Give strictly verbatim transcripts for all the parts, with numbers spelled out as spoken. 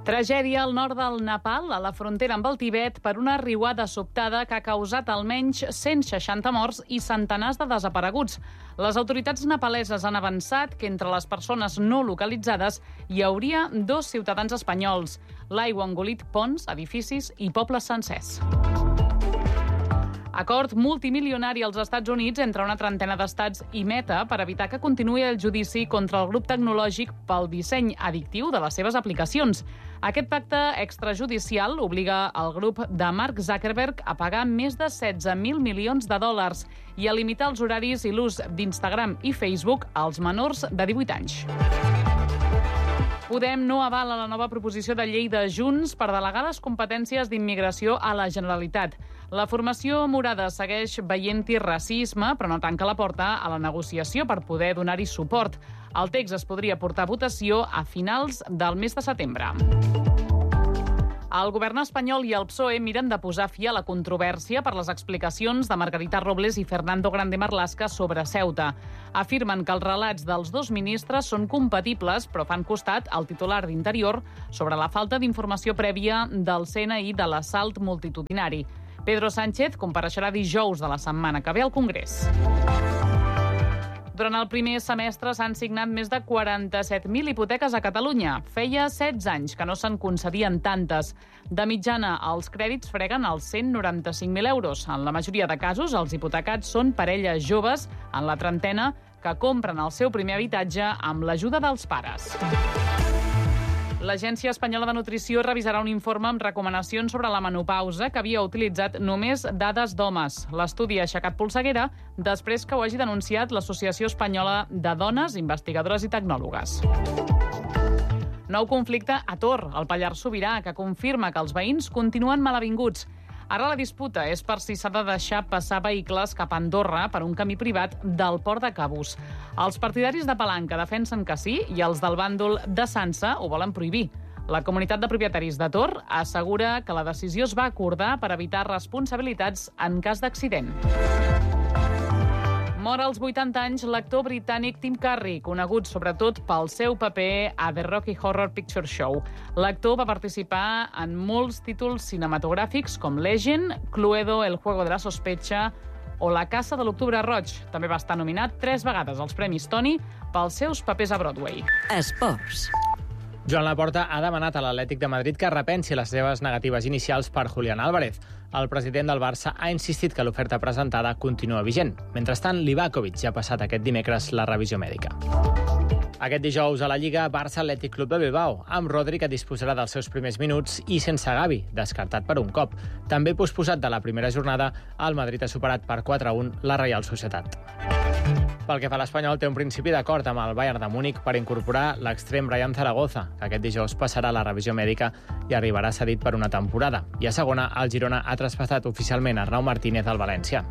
Tragèdia al nord del Nepal, a la frontera amb el Tibet, per una riuada sobtada que ha causat almenys cent seixanta morts i centenars de desapareguts. Les autoritats nepaleses han avançat que entre les persones no localitzades hi hauria dos ciutadans espanyols. L'aigua ha engolit ponts, edificis i pobles sencers. Acord multimilionari als Estats Units entre una trentena d'estats i Meta per evitar que continuï el judici contra el grup tecnològic pel disseny addictiu de les seves aplicacions. Aquest pacte extrajudicial obliga el grup de Mark Zuckerberg a pagar més de setze mil milions de dòlars i a limitar els horaris i l'ús d'Instagram i Facebook als menors de divuit anys. Podem no avala la nova proposició de llei de Junts per delegar les competències d'immigració a la Generalitat. La formació morada segueix veient-hi racisme, però no tanca la porta a la negociació per poder donar-hi suport. El text es podria portar a votació a finals del mes de setembre. El govern espanyol i el P S O E miren de posar fi a la controvèrsia per les explicacions de Margarita Robles i Fernando Grande Marlaska sobre Ceuta. Afirmen que els relats dels dos ministres són compatibles, però fan costat al titular d'Interior sobre la falta d'informació prèvia del C N I de l'assalt multitudinari. Pedro Sánchez compareixerà dijous de la setmana que ve al Congrés. Durant el primer semestre s'han signat més de quaranta-set mil hipoteques a Catalunya. Feia setze anys que no se'n concedien tantes. De mitjana, els crèdits freguen els cent noranta-cinc mil euros. En la majoria de casos, els hipotecats són parelles joves, en la trentena, que compren el seu primer habitatge amb l'ajuda dels pares. L'Agència Espanyola de Nutrició revisarà un informe amb recomanacions sobre la menopausa que havia utilitzat només dades d'homes. L'estudi ha aixecat polseguera després que ho hagi denunciat l'Associació Espanyola de Dones, Investigadores i Tecnòlogues. Nou conflicte a Tor, al Pallars Sobirà, que confirma que els veïns continuen malavinguts. Ara la disputa és per si s'ha de deixar passar vehicles cap a Andorra per un camí privat del port de Cabús. Els partidaris de Palanca defensen que sí i els del bàndol de Sansa ho volen prohibir. La comunitat de propietaris de Tor assegura que la decisió es va acordar per evitar responsabilitats en cas d'accident. Mor als vuitanta anys l'actor britànic Tim Curry, conegut sobretot pel seu paper a The Rocky Horror Picture Show. L'actor va participar en molts títols cinematogràfics com Legend, Cluedo, El juego de la sospecha o La casa de l'octubre roig. També va estar nominat tres vegades als Premis Tony pels seus papers a Broadway. Esports. Joan Laporta ha demanat a l'Atlètic de Madrid que repensi les seves negatives inicials per Julián Álvarez. El president del Barça ha insistit que l'oferta presentada continua vigent. Mentrestant, Livakovic ja ha passat aquest dimecres la revisió mèdica. Aquest dijous a la Lliga, Barça-Atlètic Club de Bilbao, amb Rodri, que disposarà dels seus primers minuts, i sense Gavi, descartat per un cop. També posposat de la primera jornada, el Madrid ha superat per quatre a un la Reial Societat. Pel que fa a l'Espanyol, té un principi d'acord amb el Bayern de Múnich per incorporar l'extrem Ryan Zaragoza, que aquest dijous passarà la revisió mèdica i arribarà cedit per una temporada. I a segona, el Girona ha traspassat oficialment Arnau Martínez al València.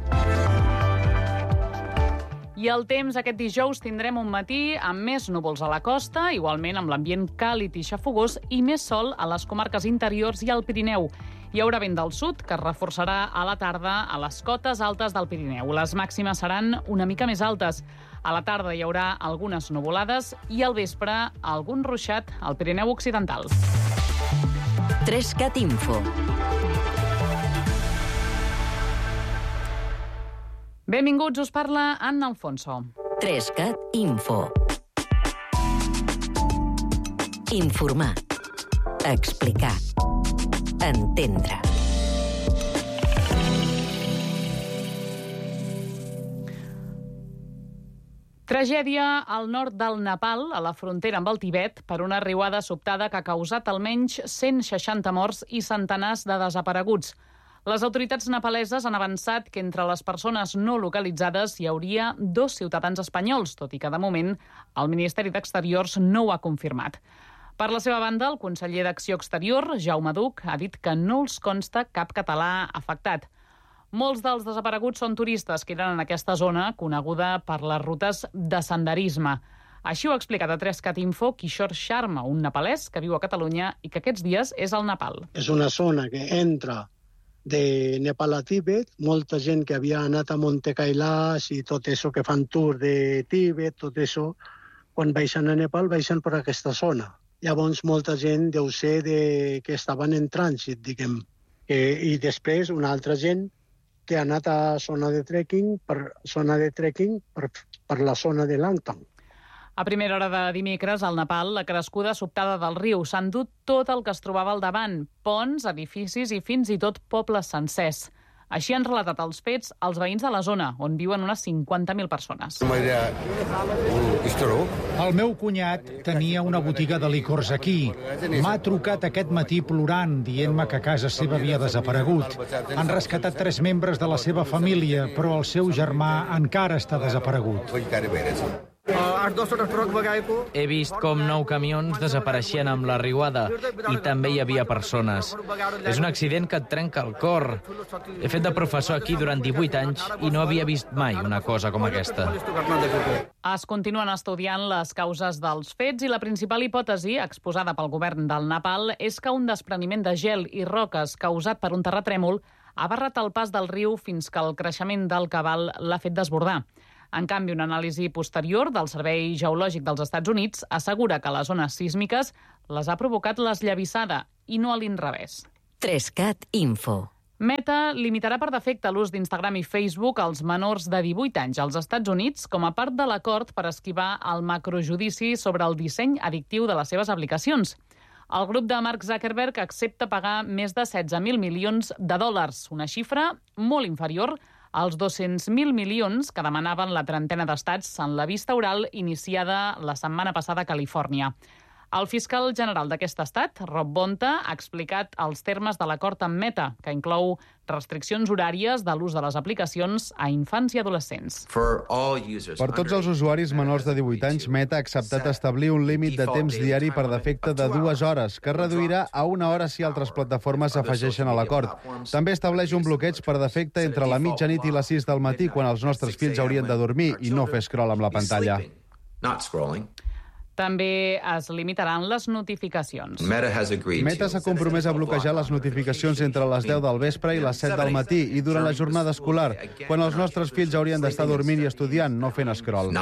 I el temps aquest dijous tindrem un matí amb més núvols a la costa, igualment amb l'ambient càlid i xafogós, i més sol a les comarques interiors i al Pirineu. Hi haurà vent del sud, que es reforçarà a la tarda a les cotes altes del Pirineu. Les màximes seran una mica més altes. A la tarda hi haurà algunes nuvolades i al vespre algun ruixat al Pirineu occidental. Trescat Info. Benvinguts, us parla Anna Alfonso. Trescat Info. Informar. Explicar. Entendre. Tragèdia al nord del Nepal, a la frontera amb el Tibet, per una riuada sobtada que ha causat almenys cent seixanta morts i centenars de desapareguts. Les autoritats nepaleses han avançat que entre les persones no localitzades hi hauria dos ciutadans espanyols, tot i que de moment el Ministeri d'Exteriors no ho ha confirmat. Per la seva banda, el conseller d'Acció Exterior, Jaume Duch, ha dit que no els consta cap català afectat. Molts dels desapareguts són turistes que eren en aquesta zona, coneguda per les rutes de senderisme. Així ho ha explicat a Trescat Info Kishore Sharma, un nepalès que viu a Catalunya i que aquests dies és al Nepal. És una zona que entra de Nepal a Tíbet, molta gent que havia anat a Monte Kailash i tot això que fan tour de Tíbet, tot això, quan baixen a Nepal, baixen per aquesta zona. llavors molta gent deu ser de, que estaven en trànsit, diguem. Eh, I després una altra gent que ha anat a zona de trekking per, zona de trekking per, per la zona de Langtang. A primera hora de dimecres, al Nepal, la crescuda sobtada del riu s'ha endut tot el que es trobava al davant, ponts, edificis i fins i tot pobles sencers. Així han relatat els fets els veïns de la zona, on viuen unes cinquanta mil persones. El meu cunyat tenia una botiga de licors aquí. M'ha trucat aquest matí plorant, dient-me que casa seva havia desaparegut. Han rescatat tres membres de la seva família, però el seu germà encara està desaparegut. He vist com nou camions desapareixien amb la riuada i també hi havia persones. És un accident que et trenca el cor. He fet de professor aquí durant divuit anys i no havia vist mai una cosa com aquesta. Es continuen estudiant les causes dels fets i la principal hipòtesi exposada pel govern del Nepal és que un despreniment de gel i roques causat per un terratrèmol ha barrat el pas del riu fins que el creixement del cabal l'ha fet desbordar. En canvi, una anàlisi posterior del Servei Geològic dels Estats Units assegura que les ones sísmiques les ha provocat l'esllavissada i no a l'inrevés. Trescat Info. Meta limitarà per defecte l'ús d'Instagram i Facebook als menors de divuit anys als Estats Units com a part de l'acord per esquivar el macrojudici sobre el disseny addictiu de les seves aplicacions. El grup de Mark Zuckerberg accepta pagar més de setze mil milions de dòlars, una xifra molt inferior als dos-cents mil milions que demanaven la trentena d'estats en la vista oral iniciada la setmana passada a Califòrnia. El fiscal general d'aquest estat, Rob Bonta, ha explicat els termes de l'acord amb Meta, que inclou restriccions horàries de l'ús de les aplicacions a infants i adolescents. Per tots els usuaris menors de divuit anys, Meta ha acceptat establir un límit de temps diari per defecte de dues hores, que es reduirà a una hora si altres plataformes s'afegeixen a l'acord. També estableix un bloqueig per defecte entre la mitjanit i les sis del matí, quan els nostres fills haurien de dormir i no fer scroll amb la pantalla. També es limitaran les notificacions. Meta s'ha compromès a bloquejar les notificacions entre les deu del vespre i les set del matí i durant la jornada escolar, quan els nostres fills haurien d'estar dormint i estudiant, no fent scroll.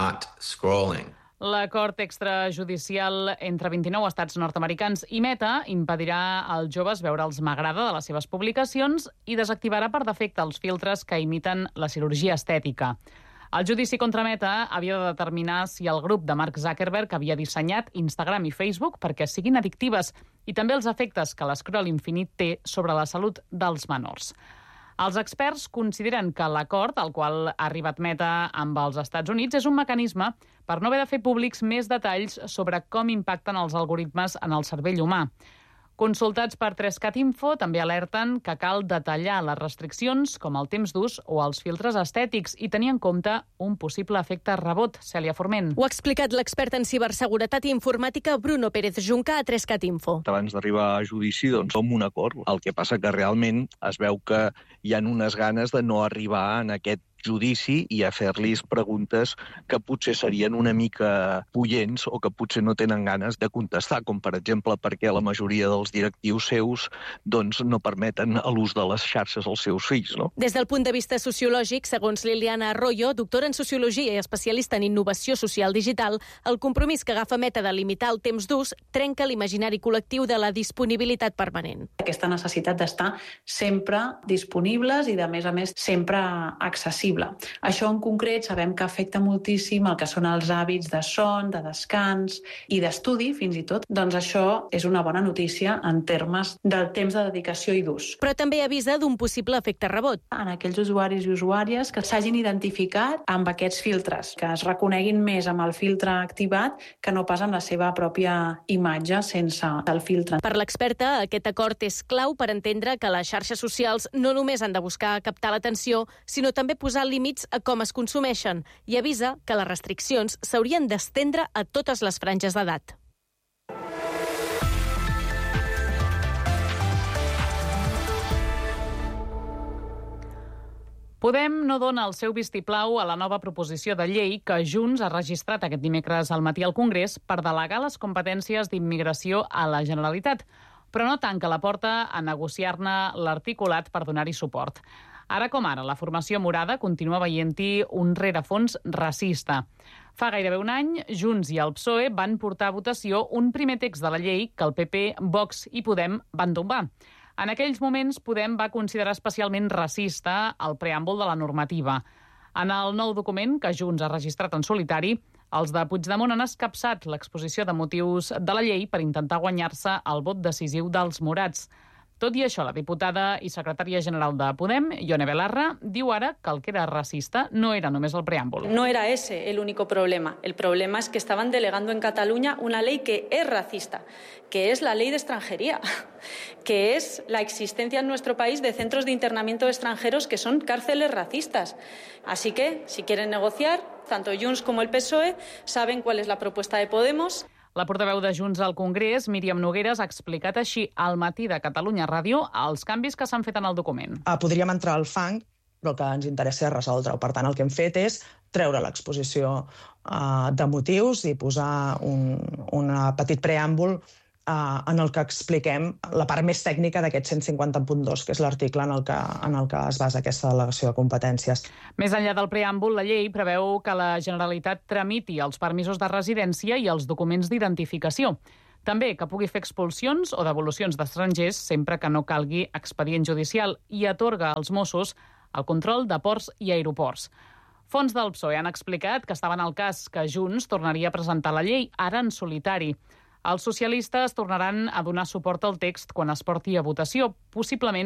L'acord extrajudicial entre vint-i-nou estats nord-americans i Meta impedirà als joves veure els m'agrada de les seves publicacions i desactivarà per defecte els filtres que imiten la cirurgia estètica. El judici contra Meta havia de determinar si el grup de Mark Zuckerberg havia dissenyat Instagram i Facebook perquè siguin addictives i també els efectes que l'escroll infinit té sobre la salut dels menors. Els experts consideren que l'acord al qual ha arribat Meta amb els Estats Units és un mecanisme per no haver de fer públics més detalls sobre com impacten els algoritmes en el cervell humà. Consultats per Trescat Info, també alerten que cal detallar les restriccions, com el temps d'ús o els filtres estètics, i tenir en compte un possible efecte rebot. Cèlia Forment. Ho ha explicat l'expert en ciberseguretat i informàtica Bruno Pérez Junca a Trescat Info. Abans d'arribar a judici, doncs, som un acord. El que passa que realment es veu que hi ha unes ganes de no arribar en aquest judici i a fer-los preguntes que potser serien una mica punyents o que potser no tenen ganes de contestar, com per exemple perquè la majoria dels directius seus doncs, no permeten l'ús de les xarxes als seus fills. No? Des del punt de vista sociològic, segons Liliana Arroyo, doctora en Sociologia i especialista en innovació social digital, el compromís que agafa Meta de limitar el temps d'ús trenca l'imaginari col·lectiu de la disponibilitat permanent. Aquesta necessitat d'estar sempre disponibles i, de més a més, sempre accessibles. Això en concret sabem que afecta moltíssim el que són els hàbits de son, de descans i d'estudi, fins i tot. Doncs això és una bona notícia en termes del temps de dedicació i d'ús. Però també avisa d'un possible efecte rebot. En aquells usuaris i usuàries que s'hagin identificat amb aquests filtres, que es reconeguin més amb el filtre activat que no pas amb la seva pròpia imatge sense el filtre. Per l'experta, aquest acord és clau per entendre que les xarxes socials no només han de buscar captar l'atenció, sinó també posar límits a com es consumeixen i avisa que les restriccions s'haurien d'estendre a totes les franges d'edat. Podem no dona el seu vistiplau a la nova proposició de llei que Junts ha registrat aquest dimecres al matí al Congrés per delegar les competències d'immigració a la Generalitat, però no tanca la porta a negociar-ne l'articulat per donar-hi suport. Ara com ara, la formació morada continua veient-hi un rerefons racista. Fa gairebé un any, Junts i el P S O E van portar a votació un primer text de la llei que el P P, Vox i Podem van tombar. En aquells moments, Podem va considerar especialment racista el preàmbul de la normativa. En el nou document, que Junts ha registrat en solitari, els de Puigdemont han escapçat l'exposició de motius de la llei per intentar guanyar-se el vot decisiu dels morats. Tot i això, la diputada i secretària general de Podem, Ione Belarra, diu ara que el que era racista no era només el preàmbul. No era ese el único problema. El problema es que estaban delegando en Cataluña una ley que es racista, que es la ley de extranjería, que es la existencia en nuestro país de centros de internamiento de extranjeros que son cárceles racistas. Así que, si quieren negociar, tanto Junts como el P S O E saben cuál es la propuesta de Podemos. La portaveu de Junts al Congrés, Míriam Nogueras, ha explicat així al matí de Catalunya Ràdio els canvis que s'han fet en el document. Podríem entrar al fang, però el que ens interessa és resoldre-ho. Per tant, el que hem fet és treure l'exposició uh, de motius i posar un, un petit preàmbul uh, en el que expliquem la part més tècnica d'aquest cent cinquanta punt dos, que és l'article en, el que, en el que es basa aquesta delegació de competències. Més enllà del preàmbul, la llei preveu que la Generalitat tramiti els permisos de residència i els documents d'identificació. També que pugui fer expulsions o devolucions d'estrangers sempre que no calgui expedient judicial i atorga als Mossos el control de ports i aeroports. Fonts del P S O E han explicat que estaven al cas que Junts tornaria a presentar la llei, ara en solitari. Els socialistes tornaran a donar suport al text quan es porti a votació, possiblement